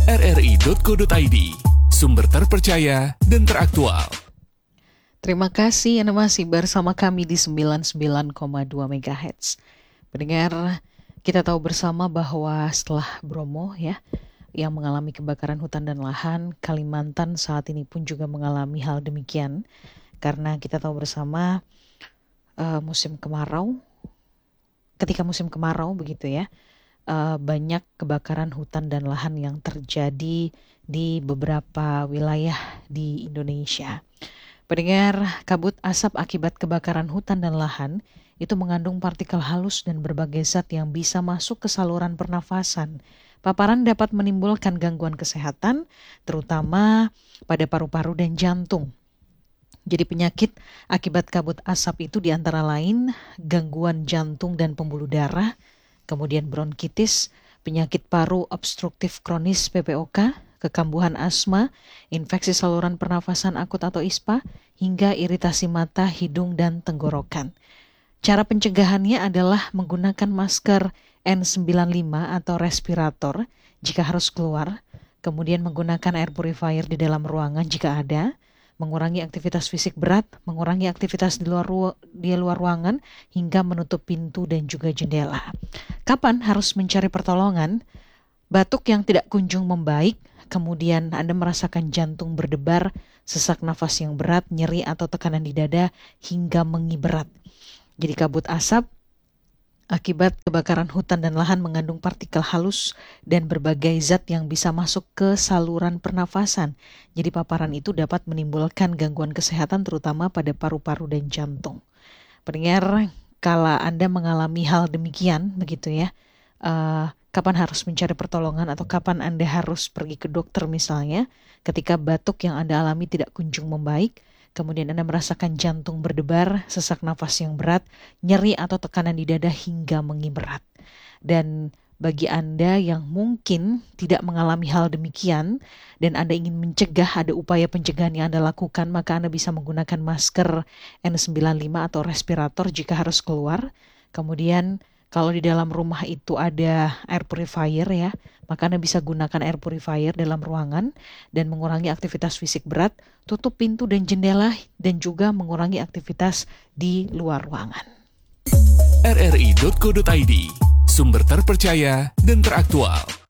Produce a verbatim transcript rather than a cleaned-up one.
r r i dot co dot i d, sumber terpercaya dan teraktual. Terima kasih Anda masih bersama kami di sembilan puluh sembilan koma dua megahertz. Pendengar, kita tahu bersama bahwa setelah Bromo ya, yang mengalami kebakaran hutan dan lahan, Kalimantan saat ini pun juga mengalami hal demikian. Karena kita tahu bersama uh, musim kemarau, ketika musim kemarau begitu ya, uh, banyak kebakaran hutan dan lahan yang terjadi di beberapa wilayah di Indonesia. Pendengar, kabut asap akibat kebakaran hutan dan lahan itu mengandung partikel halus dan berbagai zat yang bisa masuk ke saluran pernafasan. Paparan dapat menimbulkan gangguan kesehatan, terutama pada paru-paru dan jantung. Jadi penyakit akibat kabut asap itu diantara lain gangguan jantung dan pembuluh darah, kemudian bronkitis, penyakit paru obstruktif kronis P P O K, kekambuhan asma, infeksi saluran pernafasan akut atau I S P A, hingga iritasi mata, hidung, dan tenggorokan. Cara pencegahannya adalah menggunakan masker N sembilan puluh lima atau respirator jika harus keluar, kemudian menggunakan air purifier di dalam ruangan jika ada, mengurangi aktivitas fisik berat, mengurangi aktivitas di luar, ru- di luar ruangan, hingga menutup pintu dan juga jendela. Kapan harus mencari pertolongan? Batuk yang tidak kunjung membaik, kemudian Anda merasakan jantung berdebar, sesak nafas yang berat, nyeri atau tekanan di dada, hingga mengiberat. Jadi kabut asap akibat kebakaran hutan dan lahan mengandung partikel halus dan berbagai zat yang bisa masuk ke saluran pernafasan. Jadi paparan itu dapat menimbulkan gangguan kesehatan terutama pada paru-paru dan jantung. Pendengar, kala Anda mengalami hal demikian, begitu ya, uh, kapan harus mencari pertolongan atau kapan Anda harus pergi ke dokter misalnya, ketika batuk yang Anda alami tidak kunjung membaik, kemudian Anda merasakan jantung berdebar, sesak nafas yang berat, nyeri atau tekanan di dada hingga mengiberat. Dan bagi Anda yang mungkin tidak mengalami hal demikian dan Anda ingin mencegah, ada upaya pencegahan yang Anda lakukan, maka Anda bisa menggunakan masker N sembilan puluh lima atau respirator jika harus keluar. Kemudian kalau di dalam rumah itu ada air purifier ya, maka Anda bisa gunakan air purifier dalam ruangan dan mengurangi aktivitas fisik berat, tutup pintu dan jendela, dan juga mengurangi aktivitas di luar ruangan. r r i dot co dot i d, sumber terpercaya dan teraktual.